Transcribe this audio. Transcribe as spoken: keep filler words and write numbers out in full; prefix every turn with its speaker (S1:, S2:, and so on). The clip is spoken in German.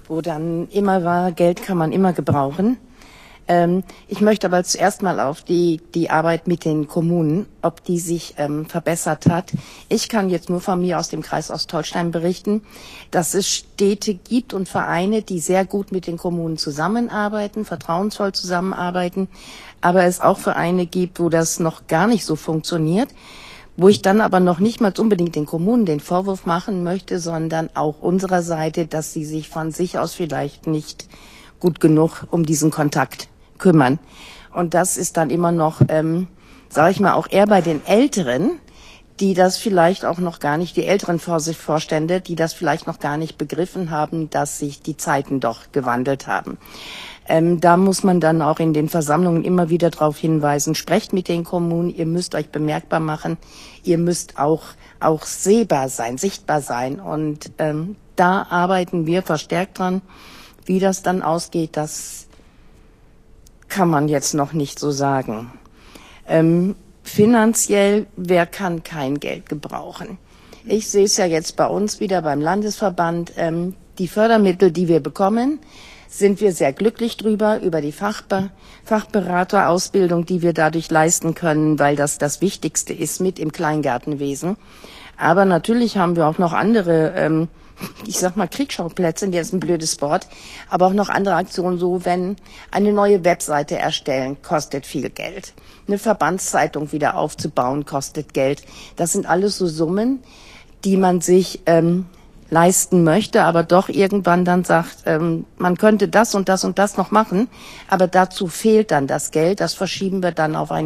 S1: wo dann immer war, Geld kann man immer gebrauchen. Ähm, ich möchte aber zuerst mal auf die, die Arbeit mit den Kommunen, ob die sich ähm, verbessert hat. Ich kann jetzt nur von mir aus dem Kreis Ostholstein berichten, dass es Städte gibt und Vereine, die sehr gut mit den Kommunen zusammenarbeiten, vertrauensvoll zusammenarbeiten, aber es auch Vereine gibt, wo das noch gar nicht so funktioniert, wo ich dann aber noch nicht mal unbedingt den Kommunen den Vorwurf machen möchte, sondern auch unserer Seite, dass sie sich von sich aus vielleicht nicht gut genug um diesen Kontakt kümmern. Und das ist dann immer noch, ähm, sage ich mal, auch eher bei den Älteren, die das vielleicht auch noch gar nicht, die älteren Vorstände, die das vielleicht noch gar nicht begriffen haben, dass sich die Zeiten doch gewandelt haben. Ähm, da muss man dann auch in den Versammlungen immer wieder darauf hinweisen, sprecht mit den Kommunen, ihr müsst euch bemerkbar machen, ihr müsst auch, auch sehbar sein, sichtbar sein. Und ähm, da arbeiten wir verstärkt dran. Wie das dann ausgeht, das kann man jetzt noch nicht so sagen. Ähm, finanziell, wer kann kein Geld gebrauchen? Ich sehe es ja jetzt bei uns wieder beim Landesverband. Ähm, die Fördermittel, die wir bekommen, sind wir sehr glücklich drüber, über die Fachbe Fachberaterausbildung, die wir dadurch leisten können, weil das das Wichtigste ist mit im Kleingärtenwesen. Aber natürlich haben wir auch noch andere, ähm, ich sag mal Kriegsschauplätze, das ist ein blödes Wort, aber auch noch andere Aktionen, so wenn eine neue Webseite erstellen, kostet viel Geld. Eine Verbandszeitung wieder aufzubauen, kostet Geld. Das sind alles so Summen, die man sich ähm, leisten möchte, aber doch irgendwann dann sagt, ähm, man könnte das und das und das noch machen, aber dazu fehlt dann das Geld, das verschieben wir dann auf ein